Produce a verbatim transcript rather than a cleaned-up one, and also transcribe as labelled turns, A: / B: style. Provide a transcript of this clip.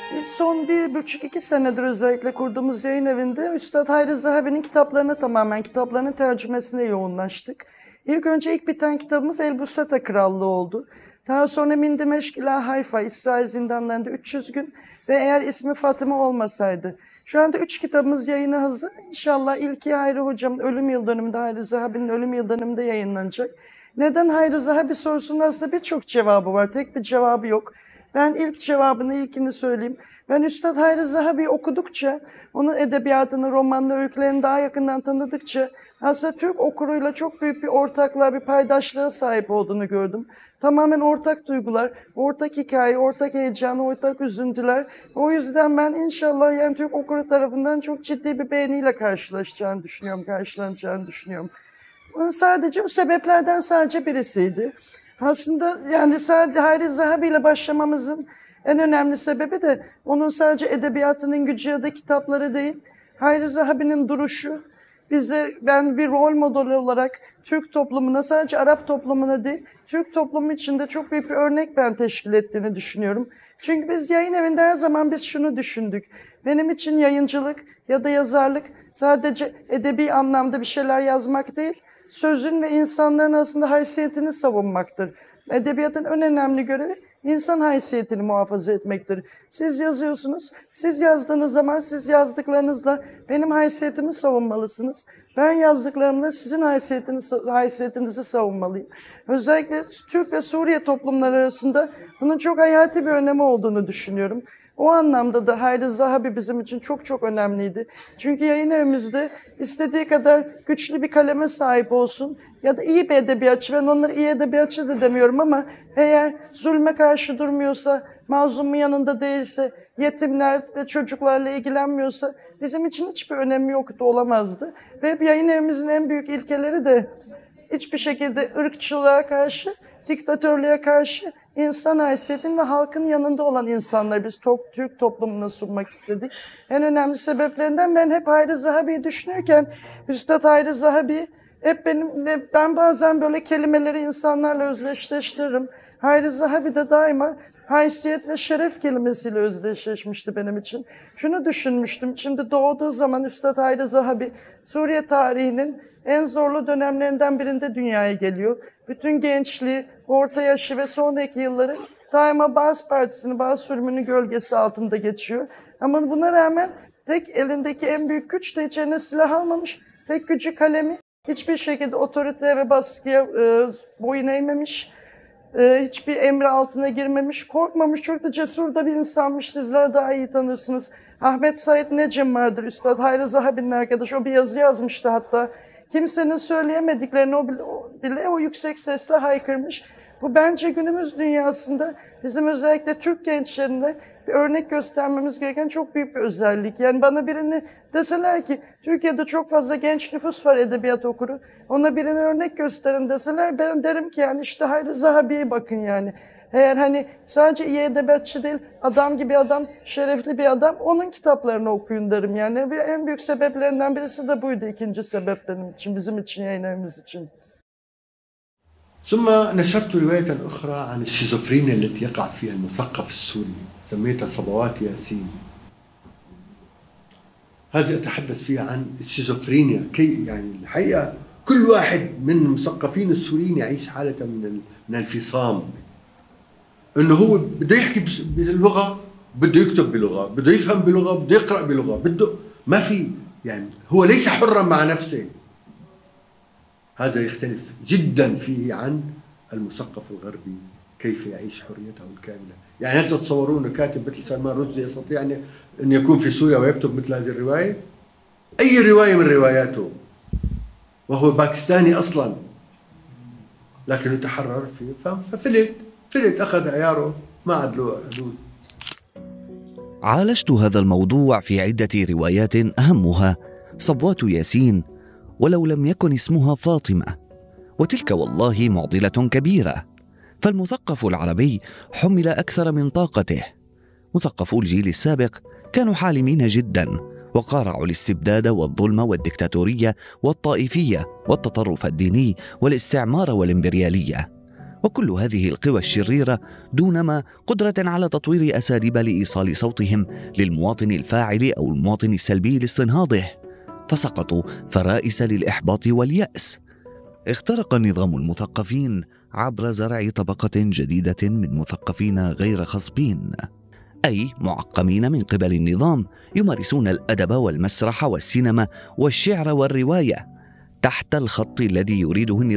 A: Biz son bir buçuk iki senedir özellikle kurduğumuz yayın evinde Üstad Hayri Zahabi'nin kitaplarını tamamen kitaplarının tercümesine yoğunlaştık. İlk önce ilk biten kitabımız El Busata Krallığı oldu. Daha sonra Min Dimeşk ila Hayfa, İsrail zindanlarında üç yüz gün ve eğer ismi Fatıma olmasaydı. Şu anda üç kitabımız yayına hazır. İnşallah ilki Hayri Hocam'ın ölüm yıl dönümünde, Hayri Zahabi'nin ölüm yıl dönümünde yayınlanacak. Neden Hayri Zahabi sorusunun aslında birçok cevabı var. Tek bir cevabı yok. Ben ilk cevabını, ilkini söyleyeyim. Ben Üstad Hayri Zahabi'yi okudukça, onun edebiyatını, romanını, öykülerini daha yakından tanıdıkça aslında Türk okuruyla çok büyük bir ortaklığa, bir paydaşlığa sahip olduğunu gördüm. Tamamen ortak duygular, ortak hikaye, ortak heyecan, ortak üzüntüler. O yüzden ben inşallah yani Türk okuru tarafından çok ciddi bir beğeniyle karşılaşacağını düşünüyorum, karşılanacağını düşünüyorum. Bunun sadece bu sebeplerden sadece birisiydi. Aslında yani sadece Hayri Zahabi ile başlamamızın en önemli sebebi de onun sadece edebiyatının gücü ya da kitapları değil, Hayri Zahabi'nin duruşu bize, ben bir rol model olarak Türk toplumuna, sadece Arap toplumuna değil, Türk toplumu içinde çok büyük bir örnek ben teşkil ettiğini düşünüyorum. Çünkü biz yayın evinde her zaman biz şunu düşündük. Benim için yayıncılık ya da yazarlık sadece edebi anlamda bir şeyler yazmak değil, sözün ve insanların aslında haysiyetini savunmaktır. Edebiyatın en önemli görevi insan haysiyetini muhafaza etmektir. Siz yazıyorsunuz, siz yazdığınız zaman siz yazdıklarınızla benim haysiyetimi savunmalısınız. Ben yazdıklarımla sizin haysiyetinizi, haysiyetinizi savunmalıyım. Özellikle Türk ve Suriye toplumları arasında bunun çok hayati bir önemi olduğunu düşünüyorum. O anlamda da Hayri Zahabi bizim için çok çok önemliydi. Çünkü yayın evimizde istediği kadar güçlü bir kaleme sahip olsun ya da iyi bir edebiyatçı, ben onları iyi edebiyatçı da demiyorum ama eğer zulme karşı durmuyorsa, mazlumun yanında değilse, yetimler ve çocuklarla ilgilenmiyorsa bizim için hiçbir önemi yoktu, olamazdı. Ve yayın evimizin en büyük ilkeleri de hiçbir şekilde ırkçılığa karşı, diktatörlüğe karşı insan haysiyetinin ve halkın yanında olan insanları biz to- Türk toplumuna sunmak istedik. En önemli sebeplerinden ben hep Hayri Zahabi'yi düşünürken, Üstad Hayri Zahabi hep benim, ben bazen böyle kelimeleri insanlarla özdeşleştiririm. Hayri Zahabi de daima haysiyet ve şeref kelimesiyle özdeşleşmişti benim için. Şunu düşünmüştüm, şimdi doğduğu zaman Üstad Hayri Zahabi Suriye tarihinin en zorlu dönemlerinden birinde dünyaya geliyor. Bütün gençliği, orta yaşı ve sonraki yılları daima Baas Partisi'nin, Baas sürümünün gölgesi altında geçiyor. Ama buna rağmen tek elindeki en büyük güç de içine silah almamış. Tek gücü kalemi. Hiçbir şekilde otoriteye ve baskıya e, boyun eğmemiş. E, hiçbir emri altına girmemiş. Korkmamış. Çok da cesur da bir insanmış. Sizler daha iyi tanırsınız. Ahmet Said Necem vardır. Üstad Hayri Zahabi'nin arkadaşı. O bir yazı yazmıştı hatta. Kimsenin söyleyemediklerini o bile, o bile o yüksek sesle haykırmış. Bu bence günümüz dünyasında bizim özellikle Türk gençlerinde bir örnek göstermemiz gereken çok büyük bir özellik. Yani bana birini deseler ki Türkiye'de çok fazla genç nüfus var edebiyat okuru. Ona birini örnek gösterin deseler ben derim ki yani işte Hayri Zahabi'ye bakın yani. Eğer hani sadece iyi edebiyatçı değil, adam gibi adam, şerefli bir adam, onun kitaplarını okuyun derim yani. En büyük sebeplerinden birisi de buydu, ikinci sebep benim için, bizim için, yayın evimiz için.
B: ثم نشرت رواية أخرى عن الشيزوفرينيا التي يقع فيها المثقف السوري سميتها صبوات ياسين. هذه أتحدث فيها عن الشيزوفرينيا كي يعني الحقيقة كل واحد من المثقفين السوريين يعيش حالة من من الانفصام. إنه هو بده يحكي بلغة، بده يكتب بلغة، بده يفهم بلغة، بده يقرأ بلغة، بده ما في يعني هو ليس حرا مع نفسه. هذا يختلف جدا فيه عن المثقف الغربي كيف يعيش حريته الكاملة. يعني هل تتصورون كاتب مثل سلمان رشدي يستطيع أن يكون في سوريا ويكتب مثل هذه الرواية؟ أي رواية من رواياته وهو باكستاني أصلا لكنه تحرر فيه ففلت فلت أخذ عياره ما عاد له حدود.
C: عالجت هذا الموضوع في عدة روايات أهمها صبوات ياسين، ولو لم يكن اسمها فاطمة، وتلك والله معضلة كبيرة، فالمثقف العربي حمل أكثر من طاقته. مثقفو الجيل السابق كانوا حالمين جدا وقارعوا الاستبداد والظلم والدكتاتورية والطائفية والتطرف الديني والاستعمار والإمبريالية، وكل هذه القوى الشريرة دونما قدرة على تطوير أساليب لإيصال صوتهم للمواطن الفاعل أو المواطن السلبي لاستنهاضه، فسقطوا فرائس للإحباط واليأس. اخترق نظام المثقفين عبر زرع طبقة جديدة من مثقفين غير خصبين، أي معقمين من قبل النظام، يمارسون الأدب والمسرح والسينما والشعر والرواية تحت الخط الذي يريده النظام